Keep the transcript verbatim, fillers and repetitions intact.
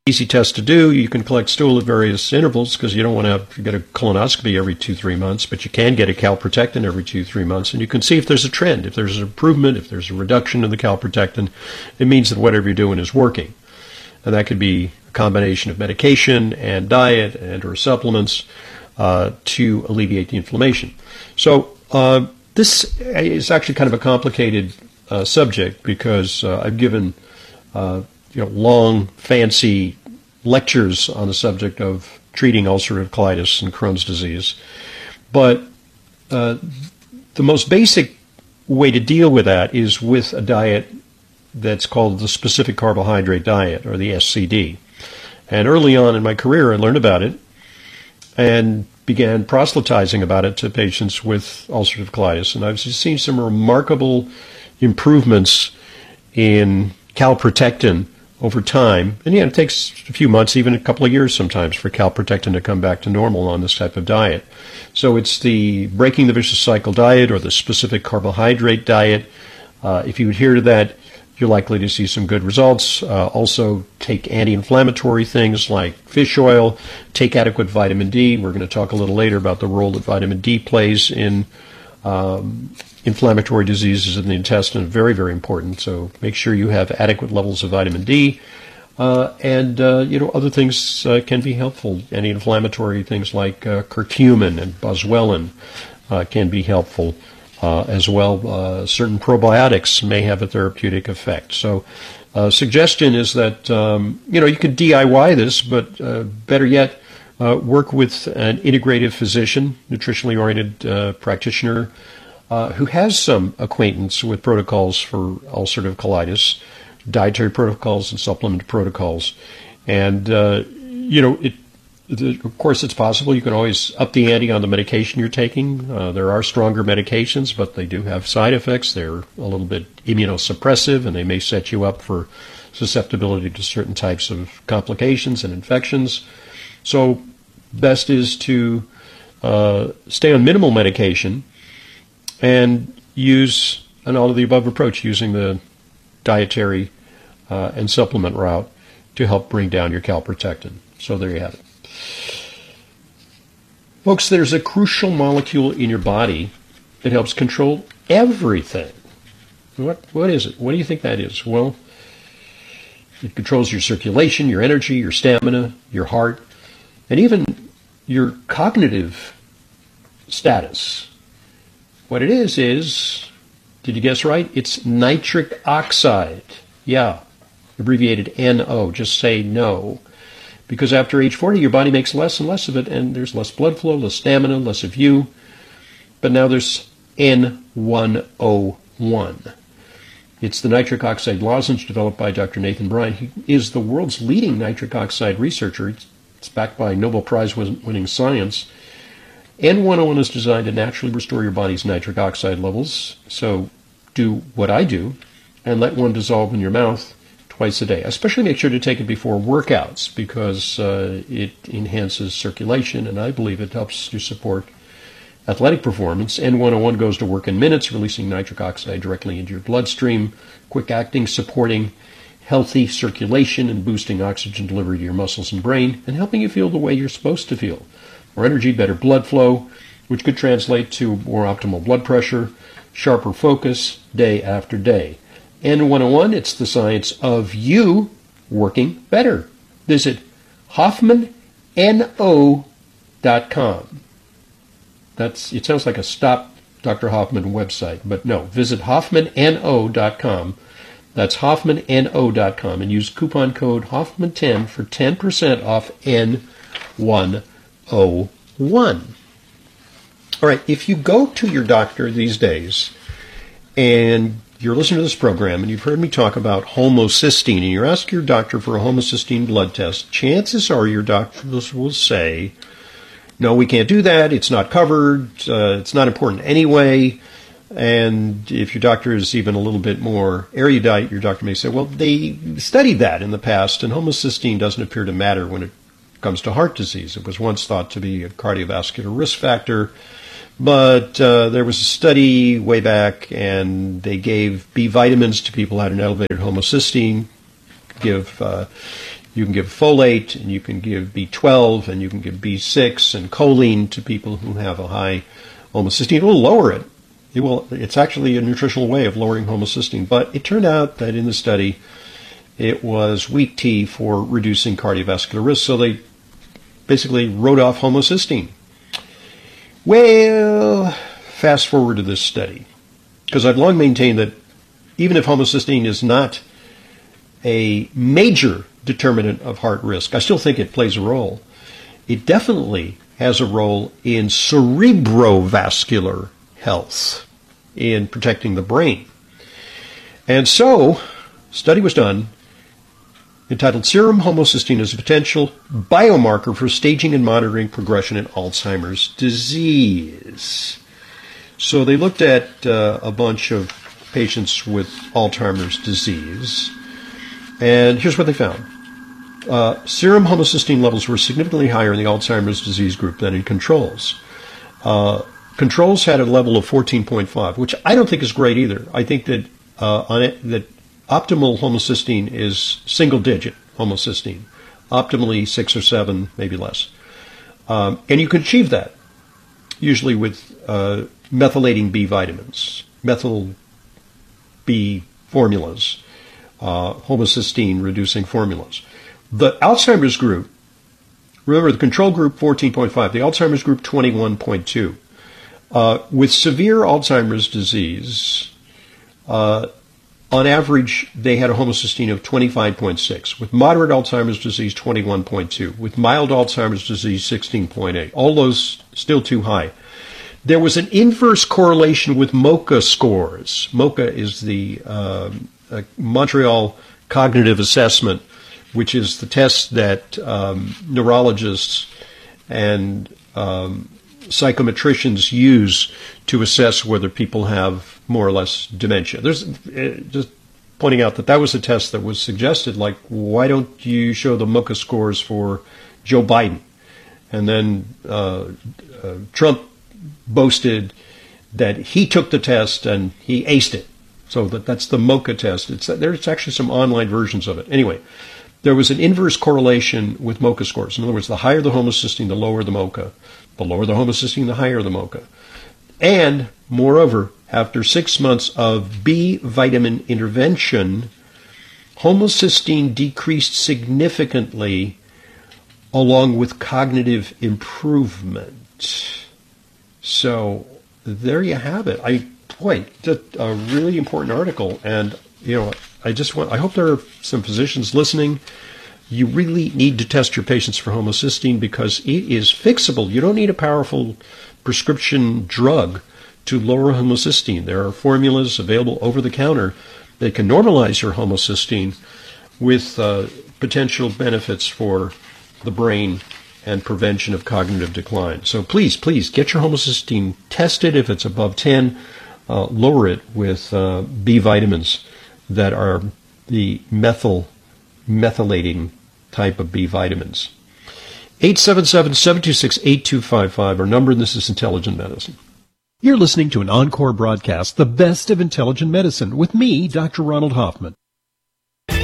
easy test to do. You can collect stool at various intervals because you don't want to have, get a colonoscopy every two, three months, but you can get a calprotectin every two, three months, and you can see if there's a trend, if there's an improvement, if there's a reduction in the calprotectin. It means that whatever you're doing is working. And that could be a combination of medication and diet and or supplements uh, to alleviate the inflammation. So uh, this is actually kind of a complicated uh, subject because uh, I've given uh, you know long, fancy lectures on the subject of treating ulcerative colitis and Crohn's disease. But uh, the most basic way to deal with that is with a diet that's called the specific carbohydrate diet, or the S C D. And early on in my career, I learned about it and began proselytizing about it to patients with ulcerative colitis. And I've seen some remarkable improvements in calprotectin over time. And yeah, it takes a few months, even a couple of years sometimes, for calprotectin to come back to normal on this type of diet. So it's the breaking the vicious cycle diet or the specific carbohydrate diet. Uh, if you adhere to that, you're likely to see some good results. Uh, also, take anti-inflammatory things like fish oil. Take adequate vitamin D. We're going to talk a little later about the role that vitamin D plays in um, inflammatory diseases in the intestine. Very, very important. So make sure you have adequate levels of vitamin D. Uh, and, uh, you know, other things uh, can be helpful. Anti-inflammatory things like uh, curcumin and boswellia uh, can be helpful. Uh, as well, uh, certain probiotics may have a therapeutic effect. So, uh, suggestion is that um, you know you can D I Y this, but uh, better yet, uh, work with an integrative physician, nutritionally oriented uh, practitioner uh, who has some acquaintance with protocols for ulcerative colitis, dietary protocols and supplement protocols, and uh, you know it. Of course, it's possible. You can always up the ante on the medication you're taking. Uh, there are stronger medications, but they do have side effects. They're a little bit immunosuppressive, and they may set you up for susceptibility to certain types of complications and infections. So best is to uh, stay on minimal medication and use an all-of-the-above approach, using the dietary uh, and supplement route to help bring down your calprotectin. So there you have it. Folks, there's a crucial molecule in your body that helps control everything. What what is it? What do you think that is? Well, it controls your circulation, your energy, your stamina, your heart, and even your cognitive status. What it is is, did you guess right? It's nitric oxide. Yeah, abbreviated N O. Just say no. Because after age forty, your body makes less and less of it, and there's less blood flow, less stamina, less of you. But now there's N one O one. It's the nitric oxide lozenge developed by Doctor Nathan Bryan. He is the world's leading nitric oxide researcher. It's backed by Nobel Prize-winning science. N one O one is designed to naturally restore your body's nitric oxide levels. So do what I do and let one dissolve in your mouth twice a day. Especially make sure to take it before workouts because uh, it enhances circulation, and I believe it helps to support athletic performance. N one O one goes to work in minutes, releasing nitric oxide directly into your bloodstream, quick acting, supporting healthy circulation and boosting oxygen delivery to your muscles and brain, and helping you feel the way you're supposed to feel. More energy, better blood flow, which could translate to more optimal blood pressure, sharper focus day after day. N one O one, it's the science of you working better. Visit Hoffman No dot com. That's, it sounds like a Stop Doctor Hoffman website, but no, visit Hoffman No dot com. That's Hoffman No dot com, and use coupon code Hoffman ten for ten percent off N one O one. All right, if you go to your doctor these days and you're listening to this program and you've heard me talk about homocysteine, and you're asking your doctor for a homocysteine blood test, chances are your doctor will say, no, we can't do that, it's not covered, uh, it's not important anyway. And if your doctor is even a little bit more erudite, your doctor may say, well, they studied that in the past, and homocysteine doesn't appear to matter when it comes to heart disease. It was once thought to be a cardiovascular risk factor. But uh, there was a study way back, and they gave B vitamins to people who had an elevated homocysteine give uh, you can give folate, and you can give B twelve, and you can give B six and choline to people who have a high homocysteine. It will lower it. It will. It's actually a nutritional way of lowering homocysteine. But it turned out that in the study, it was weak tea for reducing cardiovascular risk. So they basically wrote off homocysteine. Well, fast forward to this study, because I've long maintained that even if homocysteine is not a major determinant of heart risk, I still think it plays a role. It definitely has a role in cerebrovascular health, in protecting the brain. And so, a study was done entitled Serum Homocysteine as a Potential Biomarker for Staging and Monitoring Progression in Alzheimer's Disease. So they looked at uh, a bunch of patients with Alzheimer's disease, and here's what they found. Uh, serum homocysteine levels were significantly higher in the Alzheimer's disease group than in controls. Uh, controls had a level of fourteen point five, which I don't think is great either. I think that uh, on it, that optimal homocysteine is single-digit homocysteine, optimally six or seven, maybe less. Um, and you can achieve that, usually with uh, methylating B vitamins, methyl B formulas, uh, homocysteine-reducing formulas. The Alzheimer's group, remember the control group fourteen point five, the Alzheimer's group twenty-one point two. Uh, with severe Alzheimer's disease, uh, on average, they had a homocysteine of twenty-five point six. With moderate Alzheimer's disease, twenty-one point two. With mild Alzheimer's disease, sixteen point eight. All those still too high. There was an inverse correlation with MoCA scores. MoCA is the uh, uh, Montreal Cognitive Assessment, which is the test that um, neurologists and um, psychometricians use to assess whether people have more or less dementia. There's uh, just pointing out that that was a test that was suggested, like, why don't you show the MoCA scores for Joe Biden? And then uh, uh, Trump boasted that he took the test and he aced it. So that, that's the MoCA test. It's, there's actually some online versions of it. Anyway, there was an inverse correlation with MoCA scores. In other words, the higher the homocysteine, the lower the MoCA. The lower the homocysteine, the higher the MoCA. And, moreover, after six months of B vitamin intervention, homocysteine decreased significantly along with cognitive improvement. So there you have it. I boy, that's a really important article, and you know, I just want I hope there are some physicians listening. You really need to test your patients for homocysteine because it is fixable. You don't need a powerful prescription drug to lower homocysteine. There are formulas available over the counter that can normalize your homocysteine with uh, potential benefits for the brain and prevention of cognitive decline. So please, please get your homocysteine tested. If it's above ten, uh, lower it with uh, B vitamins that are the methyl methylating type of B vitamins. eight seven seven, seven two six, eight two five five, our number, and this is Intelligent Medicine. You're listening to an encore broadcast, The Best of Intelligent Medicine, with me, Doctor Ronald Hoffman.